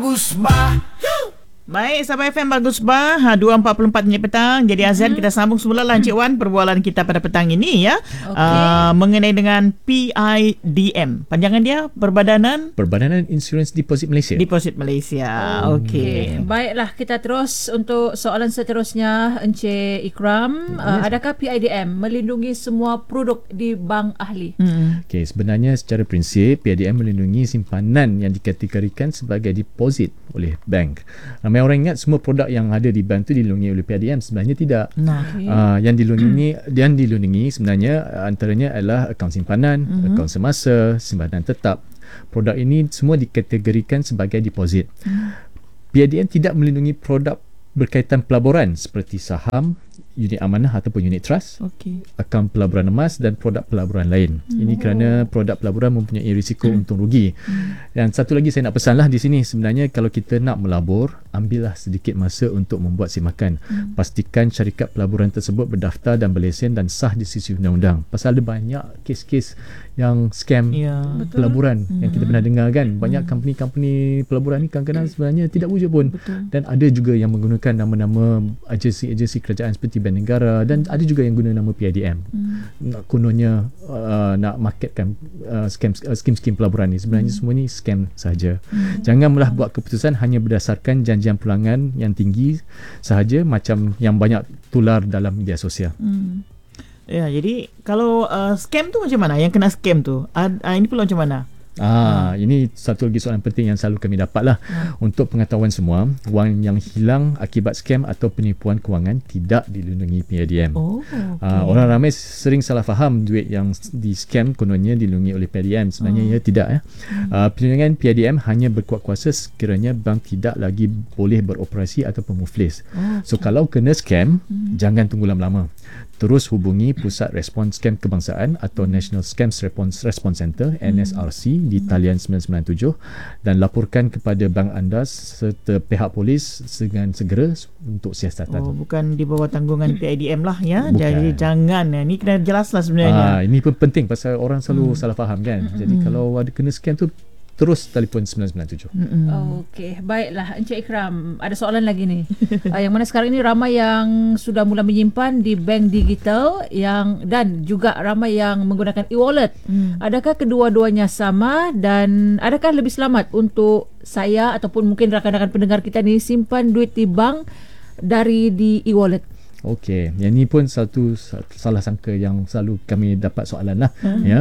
Bagus Bah. Baik, sahabat FM Bagus Bah, 2.44 minit petang. Jadi Azan, kita sambung semula lah Encik Wan perbualan kita pada petang ini ya. Mengenai dengan PIDM. Panjangan dia Perbadanan Insurans Deposit Malaysia. Deposit Malaysia. Okey. Baiklah, kita terus untuk soalan seterusnya Encik Ikram. Adakah PIDM melindungi semua produk di bank ahli? Okey, sebenarnya secara prinsip PIDM melindungi simpanan yang dikategorikan sebagai deposit oleh bank. Ramai orang ingat semua produk yang ada di bank tu dilindungi oleh PIDM. Sebenarnya tidak. Yang dilindungi sebenarnya antaranya adalah akaun simpanan, akaun semasa, simpanan tetap. Produk ini semua dikategorikan sebagai deposit. PIDM tidak melindungi produk berkaitan pelaburan seperti saham, unit amanah ataupun unit trust, akaun pelaburan emas dan produk pelaburan lain. Ini kerana produk pelaburan mempunyai risiko untung rugi. Dan satu lagi saya nak pesanlah di sini, sebenarnya kalau kita nak melabur, ambillah sedikit masa untuk membuat simakan. Pastikan syarikat pelaburan tersebut berdaftar dan berlesen dan sah di sisi undang-undang. Pasal ada banyak kes-kes yang scam pelaburan yang kita pernah dengar kan. Banyak company pelaburan ni kadang-kadang sebenarnya tidak wujud pun. Dan ada juga yang menggunakan nama-nama agensi kerajaan seperti Bank Negara, dan ada juga yang guna nama PIDM. Kononnya nak marketkan skim-skim pelaburan ni. Sebenarnya semua ni scam sahaja. Janganlah buat keputusan hanya berdasarkan janjian pulangan yang tinggi sahaja, macam yang banyak tular dalam media sosial. Ya, jadi kalau scam tu macam mana? Yang kena scam tu ini pula macam mana? Ini satu lagi soalan penting yang selalu kami dapat lah. Untuk pengetahuan semua, wang yang hilang akibat scam atau penipuan kewangan tidak dilindungi PIDM. Orang ramai sering salah faham duit yang di scam kononnya dilindungi oleh PIDM. Sebenarnya ia tidak. Perlindungan PIDM hanya berkuat kuasa sekiranya bank tidak lagi boleh beroperasi ataupun muflis. So kalau kena scam, jangan tunggu lama-lama. Terus hubungi Pusat Respons Scam Kebangsaan atau National Scams Response Center NSRC di talian 997 dan laporkan kepada bank anda serta pihak polis dengan segera untuk siasatan. Bukan di bawah tanggungan PIDM lah ya. Bukan. Jadi jangan, ini kena jelaslah sebenarnya. Ini pun penting pasal orang selalu salah faham kan. Jadi kalau ada kena scam tu, terus telefon 997. Okey, baiklah Encik Ikram, ada soalan lagi ni. Yang mana sekarang ini ramai yang sudah mula menyimpan di bank digital dan juga ramai yang menggunakan e-wallet. Adakah kedua-duanya sama dan adakah lebih selamat untuk saya ataupun mungkin rakan-rakan pendengar kita ni simpan duit di bank dari di e-wallet? Okey, yang ni pun satu salah sangka yang selalu kami dapat soalan lah.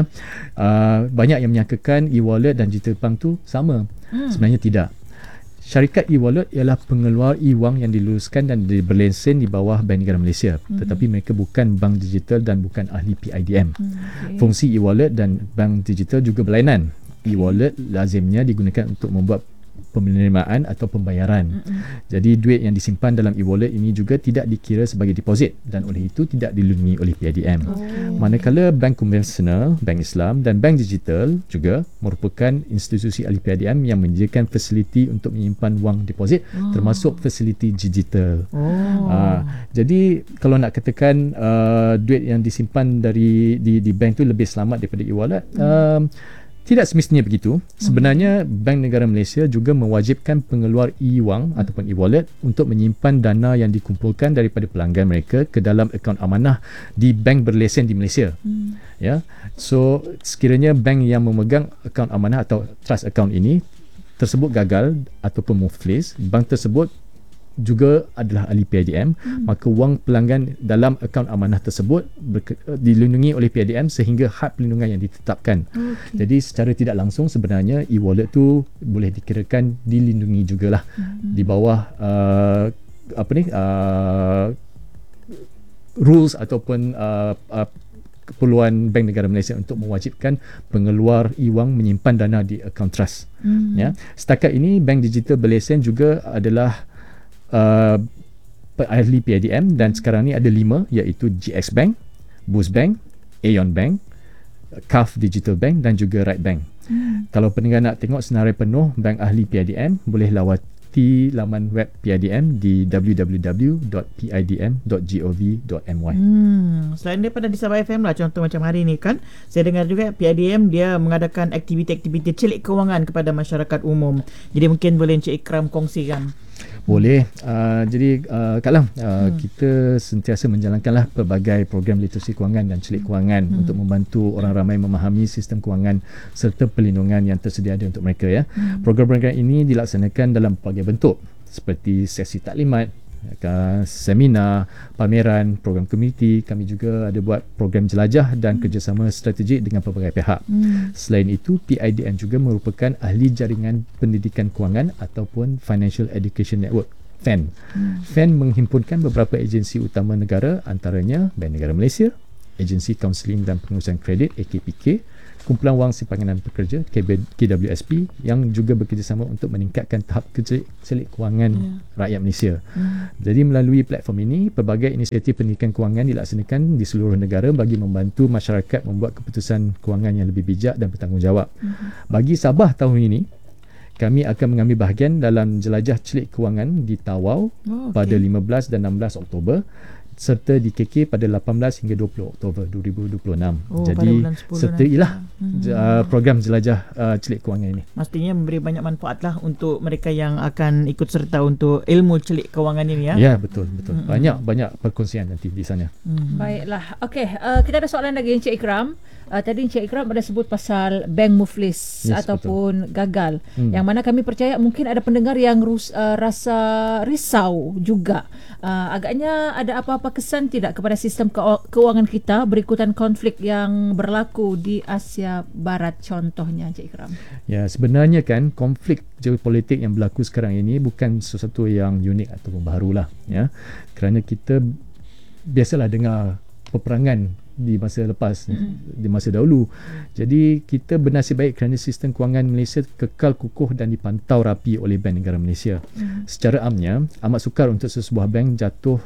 Banyak yang menyangkakan e-wallet dan digital bank tu sama. Sebenarnya tidak. Syarikat e-wallet ialah pengeluar e-wang yang diluluskan dan berlesen di bawah Bank Negara Malaysia. Tetapi mereka bukan bank digital dan bukan ahli PIDM. Fungsi e-wallet dan bank digital juga berlainan. E-wallet lazimnya digunakan untuk membuat penerimaan atau pembayaran. Jadi duit yang disimpan dalam e-wallet ini juga tidak dikira sebagai deposit dan oleh itu tidak dilindungi oleh PIDM. Manakala bank konvensional, bank Islam dan bank digital juga merupakan institusi ahli PIDM yang menyediakan fasiliti untuk menyimpan wang deposit termasuk fasiliti digital. Jadi kalau nak katakan duit yang disimpan di bank tu lebih selamat daripada e-wallet, tidak semestinya begitu. Sebenarnya Bank Negara Malaysia juga mewajibkan pengeluar e-wang ataupun e-wallet untuk menyimpan dana yang dikumpulkan daripada pelanggan mereka ke dalam akaun amanah di bank berlesen di Malaysia. Ya. So sekiranya bank yang memegang akaun amanah atau trust account ini tersebut gagal ataupun muflis, bank tersebut juga adalah ahli PIDM, maka wang pelanggan dalam akaun amanah tersebut dilindungi oleh PIDM sehingga had perlindungan yang ditetapkan. Jadi secara tidak langsung sebenarnya e-wallet tu boleh dikirakan dilindungi jugalah di bawah rules ataupun keperluan Bank Negara Malaysia untuk mewajibkan pengeluar e-wang menyimpan dana di akaun trust. Ya. Setakat ini bank digital berlesen juga adalah ahli PIDM dan sekarang ni ada 5, iaitu GX Bank, Boost Bank, Aeon Bank, CAF Digital Bank dan juga Right Bank. Kalau pendengar nak tengok senarai penuh bank ahli PIDM, boleh ikuti laman web PIDM di www.pidm.gov.my. Selain daripada di Sabah FM lah, contoh macam hari ni kan, saya dengar juga PIDM dia mengadakan aktiviti-aktiviti celik kewangan kepada masyarakat umum. Jadi mungkin boleh Encik Ikram kongsikan. Boleh. Jadi Kak Lam, kita sentiasa menjalankanlah pelbagai program literasi kewangan dan celik kewangan untuk membantu orang ramai memahami sistem kewangan serta perlindungan yang tersedia ada untuk mereka ya. Program-program ini dilaksanakan dalam pelbagai bentuk seperti sesi taklimat, seminar, pameran, program komuniti. Kami juga ada buat program jelajah dan kerjasama strategik dengan pelbagai pihak. Selain itu, PIDM juga merupakan ahli jaringan pendidikan kewangan ataupun Financial Education Network, FEN. FEN menghimpunkan beberapa agensi utama negara, antaranya Bank Negara Malaysia, Agensi Kaunseling dan Pengurusan Kredit AKPK, Kumpulan Wang Simpanan Pekerja KWSP, yang juga bekerjasama untuk meningkatkan tahap celik kewangan rakyat Malaysia. Jadi melalui platform ini, pelbagai inisiatif pendidikan kewangan dilaksanakan di seluruh negara bagi membantu masyarakat membuat keputusan kewangan yang lebih bijak dan bertanggungjawab. Bagi Sabah tahun ini, kami akan mengambil bahagian dalam jelajah celik kewangan di Tawau pada 15 dan 16 Oktober serta di KK pada 18 hingga 20 Oktober 2026. Jadi sertailah program jelajah celik kewangan ini. Pastinya memberi banyak manfaat lah untuk mereka yang akan ikut serta untuk ilmu celik kewangan ini ya. Ya, betul. Banyak perkongsian nanti di sana. Baiklah. Okey, kita ada soalan lagi Encik Ikram. Tadi Encik Ikram ada sebut pasal bank muflis ataupun gagal. Yang mana kami percaya mungkin ada pendengar yang rasa risau juga. Agaknya ada apa-apa kesan tidak kepada sistem keuangan kita berikutan konflik yang berlaku di Asia Barat contohnya, Encik Ikram? Ya, sebenarnya kan konflik geopolitik yang berlaku sekarang ini bukan sesuatu yang unik ataupun barulah ya. Kerana kita biasalah dengar peperangan di masa lepas, di masa dahulu. Jadi kita bernasib baik kerana sistem kewangan Malaysia kekal kukuh dan dipantau rapi oleh Bank Negara Malaysia. Secara amnya, amat sukar untuk sesebuah bank jatuh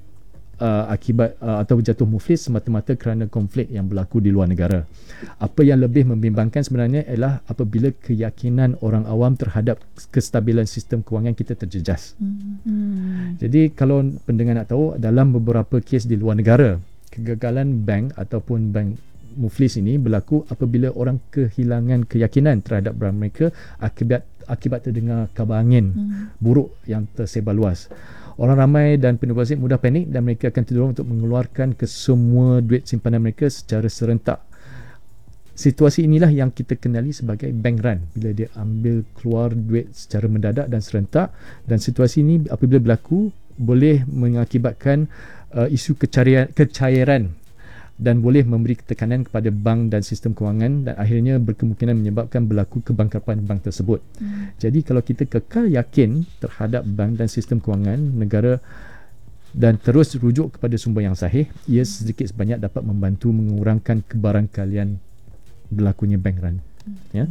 akibat atau jatuh muflis semata-mata kerana konflik yang berlaku di luar negara. Apa yang lebih membimbangkan sebenarnya ialah apabila keyakinan orang awam terhadap kestabilan sistem kewangan kita terjejas. Jadi kalau pendengar nak tahu, dalam beberapa kes di luar negara, kegagalan bank ataupun bank muflis ini berlaku apabila orang kehilangan keyakinan terhadap barang mereka akibat terdengar kabar angin buruk yang tersebar luas. Orang ramai dan penerbasik mudah panik dan mereka akan terdorong untuk mengeluarkan kesemua duit simpanan mereka secara serentak. Situasi inilah yang kita kenali sebagai bank run, bila dia ambil keluar duit secara mendadak dan serentak, dan situasi ini apabila berlaku boleh mengakibatkan isu kecairan dan boleh memberi tekanan kepada bank dan sistem kewangan dan akhirnya berkemungkinan menyebabkan berlaku kebangkrutan bank tersebut. Jadi kalau kita kekal yakin terhadap bank dan sistem kewangan negara dan terus rujuk kepada sumber yang sahih, ia sedikit sebanyak dapat membantu mengurangkan kebarangkalian berlakunya bank run. Ya.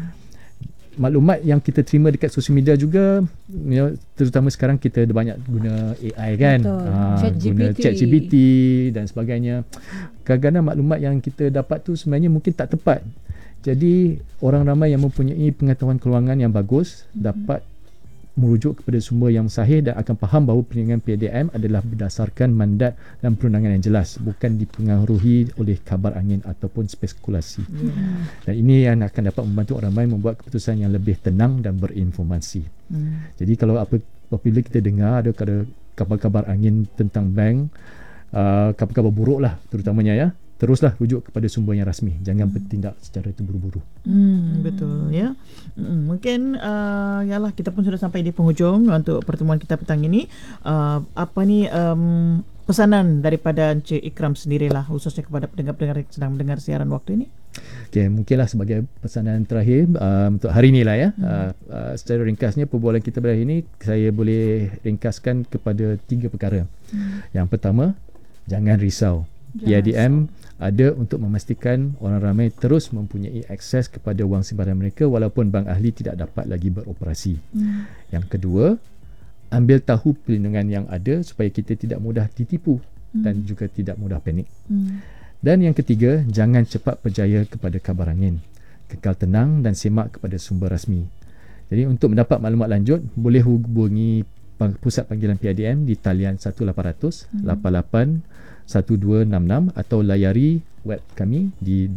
Maklumat yang kita terima dekat sosial media juga, terutama sekarang kita ada banyak guna AI kan, guna ChatGPT dan sebagainya. Kadang-kadang maklumat yang kita dapat tu sebenarnya mungkin tak tepat. Jadi orang ramai yang mempunyai pengetahuan kewangan yang bagus dapat merujuk kepada sumber yang sahih dan akan faham bahawa perniagaan PIDM adalah berdasarkan mandat dan perundangan yang jelas, bukan dipengaruhi oleh kabar angin ataupun spekulasi. Dan ini yang akan dapat membantu orang ramai membuat keputusan yang lebih tenang dan berinformasi. Jadi kalau apabila kita dengar ada kabar-kabar angin tentang bank, kabar-kabar buruk lah terutamanya ya, teruslah rujuk kepada sumber yang rasmi, jangan bertindak secara terburu-buru. Betul ya. Mungkin yalah, kita pun sudah sampai di penghujung untuk pertemuan kita petang ini. Apa ni pesanan daripada Encik Ikram sendirilah, khususnya kepada pendengar-pendengar yang sedang mendengar siaran waktu ini? Okay, mungkinlah sebagai pesanan terakhir untuk hari ini lah ya. Secara ringkasnya perbualan kita pada hari ini saya boleh ringkaskan kepada 3 perkara. Yang pertama, jangan risau. PIDM ada untuk memastikan orang ramai terus mempunyai akses kepada wang simpanan mereka walaupun bank ahli tidak dapat lagi beroperasi. Yang kedua, ambil tahu perlindungan yang ada supaya kita tidak mudah ditipu dan juga tidak mudah panik. Dan yang ketiga, jangan cepat percaya kepada kabar angin. Kekal tenang dan semak kepada sumber rasmi. Jadi untuk mendapat maklumat lanjut boleh hubungi Pusat Panggilan PIDM di talian 1800 88 1266 atau layari web kami di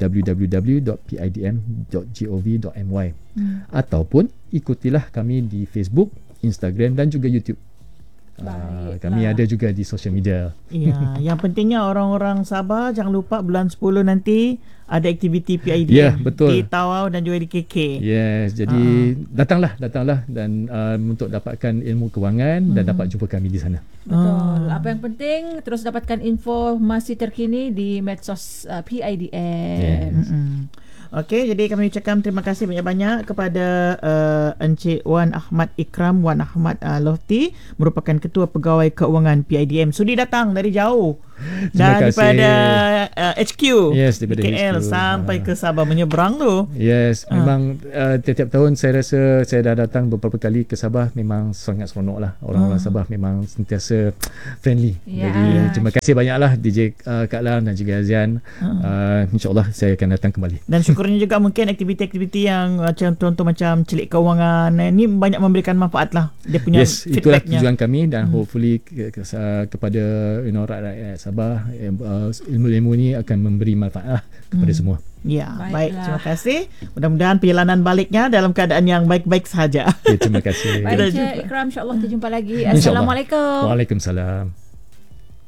www.pidm.gov.my ataupun ikutilah kami di Facebook, Instagram dan juga YouTube. Kami ada juga di social media. Ya, yang pentingnya orang-orang Sabah jangan lupa bulan 10 nanti ada aktiviti PIDM betul. di Tawau dan juga di KK. Yes, jadi datanglah dan untuk dapatkan ilmu kewangan dan dapat jumpa kami di sana. Betul. Apa yang penting terus dapatkan informasi terkini di medsos PIDM. Yes. Okey, jadi kami ucapkan terima kasih banyak-banyak kepada Encik Wan Ahmad Ikram, Wan Ahmad Lofty, merupakan Ketua Pegawai Keuangan PIDM. Sudi datang dari jauh. Daripada HQ, daripada KL HQ sampai ke Sabah menyeberang tu. Yes, memang tiap-tiap tahun saya rasa saya dah datang beberapa kali ke Sabah, memang sangat seronok lah. Orang-orang Sabah memang sentiasa friendly. Jadi terima kasih banyaklah DJ Kak Lam dan juga Azian. InsyaAllah saya akan datang kembali. Dan syukurnya juga mungkin aktiviti-aktiviti yang macam contoh macam celik kewangan ni banyak memberikan manfaat lah. Dia punya itulah feedbacknya. tujuan kami dan hopefully kepada rakyat Sabah, ilmu-ilmu ni akan memberi manfaat lah kepada semua. Ya, baik. Terima kasih. Mudah-mudahan perjalanan baliknya dalam keadaan yang baik-baik sahaja. Terima kasih. Baik, Encik Ikram, insyaAllah kita jumpa lagi. Assalamualaikum. Waalaikumsalam.